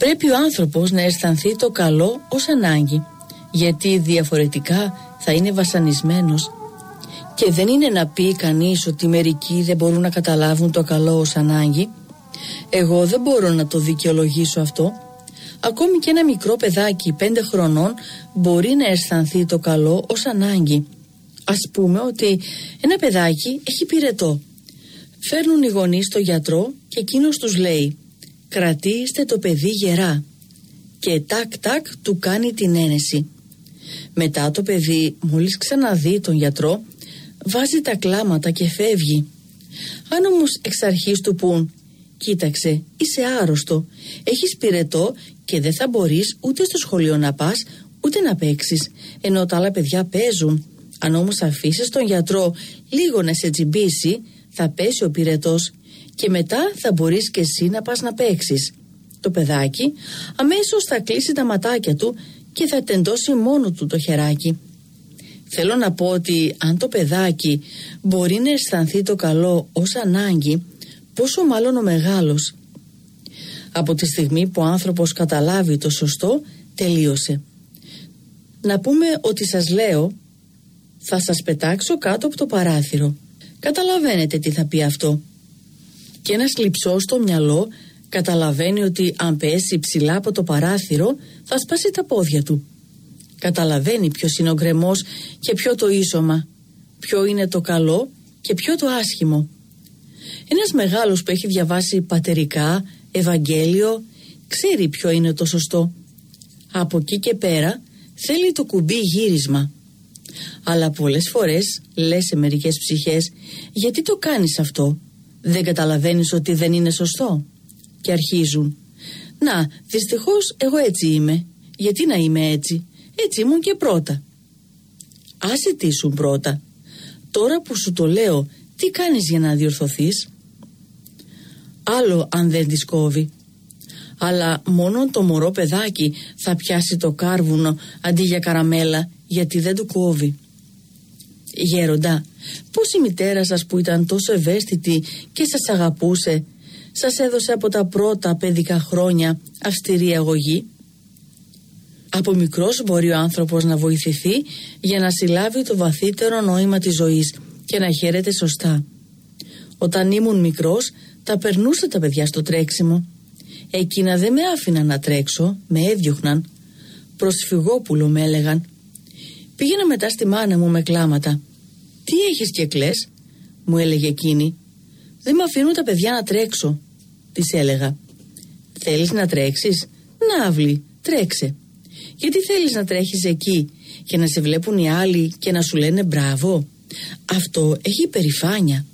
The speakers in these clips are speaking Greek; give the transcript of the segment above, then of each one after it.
Πρέπει ο άνθρωπος να αισθανθεί το καλό ως ανάγκη, γιατί διαφορετικά θα είναι βασανισμένος. Και δεν είναι να πει κανείς ότι μερικοί δεν μπορούν να καταλάβουν το καλό ως ανάγκη. Εγώ δεν μπορώ να το δικαιολογήσω αυτό. Ακόμη και ένα μικρό παιδάκι 5 χρονών μπορεί να αισθανθεί το καλό ως ανάγκη. Ας πούμε ότι ένα παιδάκι έχει πυρετό. Φέρνουν οι γονείς στο γιατρό και εκείνος τους λέει: κρατήστε το παιδί γερά. Και τάκ του κάνει την ένεση. Μετά το παιδί, μόλις ξαναδεί τον γιατρό, βάζει τα κλάματα και φεύγει. Αν όμως εξ αρχής του πουν: κοίταξε, είσαι άρρωστο, έχεις πυρετό και δεν θα μπορείς ούτε στο σχολείο να πας ούτε να παίξεις, ενώ τα άλλα παιδιά παίζουν. Αν όμως αφήσεις τον γιατρό λίγο να σε τσιμπήσει, θα πέσει ο πυρετός και μετά θα μπορείς και εσύ να πας να παίξεις. Το παιδάκι αμέσως θα κλείσει τα ματάκια του και θα τεντώσει μόνο του το χεράκι. Θέλω να πω ότι αν το παιδάκι μπορεί να αισθανθεί το καλό ως ανάγκη, πόσο μάλλον ο μεγάλος. Από τη στιγμή που ο άνθρωπος καταλάβει το σωστό, τελείωσε. Να πούμε ότι σας λέω: θα σας πετάξω κάτω από το παράθυρο. Καταλαβαίνετε τι θα πει αυτό. Και ένας λειψός στο μυαλό καταλαβαίνει ότι αν πέσει ψηλά από το παράθυρο θα σπάσει τα πόδια του. Καταλαβαίνει ποιος είναι ο γκρεμός και ποιο το ίσωμα, ποιο είναι το καλό και ποιο το άσχημο. Ένας μεγάλος που έχει διαβάσει πατερικά, Ευαγγέλιο, ξέρει ποιο είναι το σωστό. Από εκεί και πέρα θέλει το κουμπί γύρισμα. Αλλά πολλές φορές λες σε μερικές ψυχές: γιατί το κάνεις αυτό, δεν καταλαβαίνεις ότι δεν είναι σωστό? Και αρχίζουν: να, δυστυχώς εγώ έτσι είμαι. Γιατί να είμαι έτσι? Έτσι ήμουν και πρώτα. Άσε τι ήσουν πρώτα. Τώρα που σου το λέω, τι κάνεις για να διορθωθείς? Άλλο αν δεν της κόβει. Αλλά μόνο το μωρό παιδάκι θα πιάσει το κάρβουνο αντί για καραμέλα, γιατί δεν του κόβει. Γέροντα, πώς η μητέρα σας που ήταν τόσο ευαίσθητη και σας αγαπούσε, σας έδωσε από τα πρώτα παιδικά χρόνια αυστηρή αγωγή? Από μικρός μπορεί ο άνθρωπος να βοηθηθεί για να συλλάβει το βαθύτερο νόημα της ζωής και να χαίρεται σωστά. Όταν ήμουν μικρός, τα περνούσα τα παιδιά στο τρέξιμο. Εκείνα δεν με άφηναν να τρέξω, με έδιωχναν. Προσφυγόπουλο με έλεγαν. Πήγαινα μετά στη μάνα μου με κλάματα. Τι έχεις και κλαις? Μου έλεγε εκείνη. Δεν με αφήνουν τα παιδιά να τρέξω. Της έλεγα. Θέλεις να τρέξεις? Να αύλη, τρέξε. Γιατί θέλεις να τρέχεις εκεί και να σε βλέπουν οι άλλοι και να σου λένε μπράβο? Αυτό έχει υπερηφάνεια.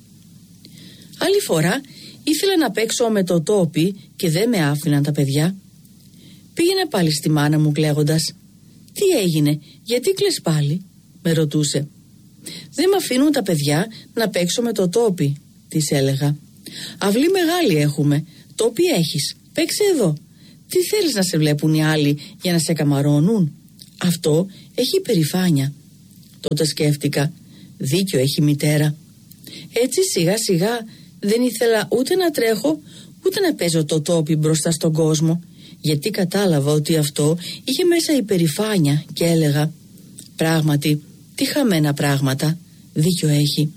Άλλη φορά ήθελα να παίξω με το τόπι και δεν με άφηναν τα παιδιά. Πήγαινα πάλι στη μάνα μου κλαίγοντας. Τι έγινε, γιατί κλαις πάλι? Με ρωτούσε. Δεν με αφήνουν τα παιδιά να παίξω με το τόπι, της έλεγα. Αυλή μεγάλη έχουμε, τόπι έχεις, παίξε εδώ. Τι θέλεις να σε βλέπουν οι άλλοι για να σε καμαρώνουν? Αυτό έχει υπερηφάνεια. Τότε σκέφτηκα, δίκιο έχει μητέρα. Έτσι σιγά σιγά δεν ήθελα ούτε να τρέχω ούτε να παίζω το τόπι μπροστά στον κόσμο, γιατί κατάλαβα ότι αυτό είχε μέσα υπερηφάνεια και έλεγα, πράγματι τι χαμένα πράγματα, δίκιο έχει.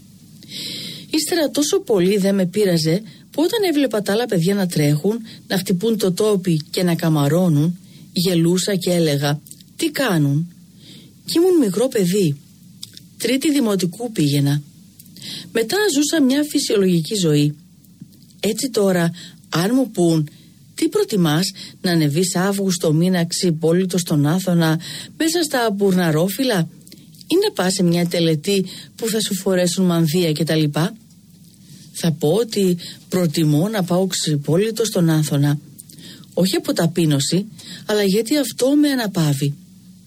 Ύστερα τόσο πολύ δεν με πείραζε που όταν έβλεπα τα άλλα παιδιά να τρέχουν, να χτυπούν το τόπι και να καμαρώνουν, γελούσα και έλεγα τι κάνουν? Κι ήμουν μικρό παιδί. Τρίτη δημοτικού πήγαινα. Μετά ζούσα μια φυσιολογική ζωή. Έτσι τώρα αν μου πουν τι προτιμάς, να ανεβείς Αύγουστο μήνα ξυπόλυτο στον Άθωνα μέσα στα μπουρναρόφυλλα ή να πας σε μια τελετή που θα σου φορέσουν μανδύα κτλ? Θα πω ότι προτιμώ να πάω ξυπόλυτο στον Άθωνα. Όχι από ταπείνωση, αλλά γιατί αυτό με αναπαύει.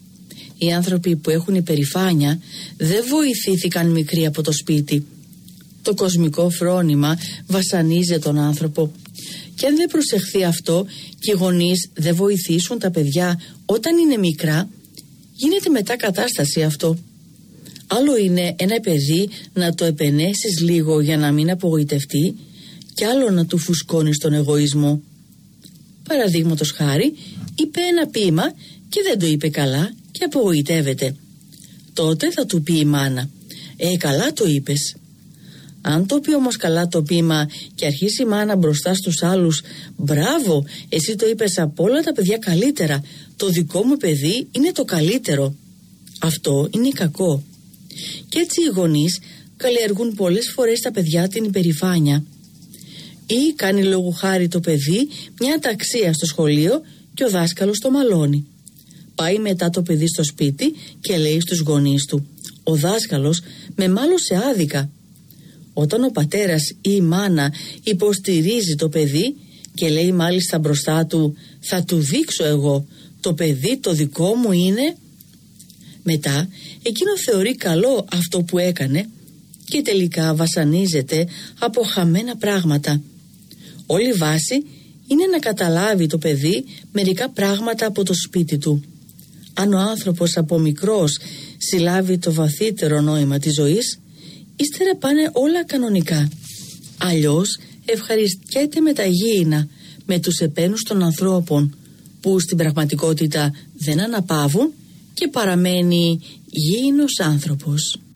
Οι άνθρωποι που έχουν υπερηφάνεια δεν βοηθήθηκαν μικροί από το σπίτι. Το κοσμικό φρόνημα βασανίζει τον άνθρωπο. Και αν δεν προσεχθεί αυτό και οι γονείς δεν βοηθήσουν τα παιδιά όταν είναι μικρά, γίνεται μετά κατάσταση αυτό. Άλλο είναι ένα παιδί να το επενέσεις λίγο για να μην απογοητευτεί, και άλλο να του φουσκώνεις τον εγωισμό. παραδείγματος χάρη, είπε ένα ποίημα και δεν το είπε καλά και απογοητεύεται. Τότε θα του πει η μάνα: καλά το είπες. Αν το πει όμως καλά το ποίημα και αρχίσει η μάνα μπροστά στους άλλους: μπράβο, εσύ το είπες από όλα τα παιδιά καλύτερα, το δικό μου παιδί είναι το καλύτερο. Αυτό είναι κακό. Και έτσι οι γονείς καλλιεργούν πολλές φορές στα παιδιά την υπερηφάνεια. Ή κάνει λόγου χάρη το παιδί μια ταξία στο σχολείο και ο δάσκαλος το μαλώνει. Πάει μετά το παιδί στο σπίτι και λέει στους γονείς του: ο δάσκαλος με μάλωσε άδικα. Όταν ο πατέρας ή η μάνα υποστηρίζει το παιδί και λέει μάλιστα μπροστά του: θα του δείξω εγώ, το παιδί το δικό μου είναι, μετά εκείνο θεωρεί καλό αυτό που έκανε και τελικά βασανίζεται από χαμένα πράγματα. Όλη η βάση είναι να καταλάβει το παιδί μερικά πράγματα από το σπίτι του. Αν ο άνθρωπος από μικρός συλλάβει το βαθύτερο νόημα της ζωής, ύστερα πάνε όλα κανονικά. Αλλιώς ευχαριστιέται με τα γήινα, με τους επένους των ανθρώπων, που στην πραγματικότητα δεν αναπαύουν και παραμένει γήινος άνθρωπος.